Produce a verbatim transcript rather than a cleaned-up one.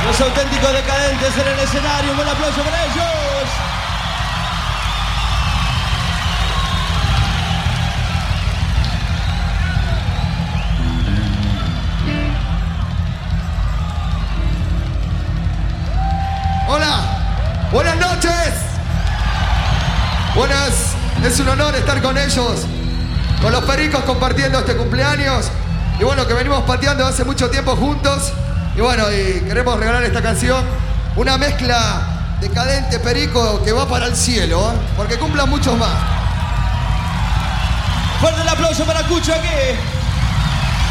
Los auténticos decadentes en el escenario. Un buen aplauso para ellos. Hola, buenas noches. Buenas, es un honor estar con ellos, con los Pericos compartiendo este cumpleaños. Y bueno, que venimos pateando hace mucho tiempo juntos. Y bueno, y queremos regalar esta canción, una mezcla decadente perico que va para el cielo, ¿eh? Porque cumplan muchos más. Fuerte el aplauso para Cucho aquí.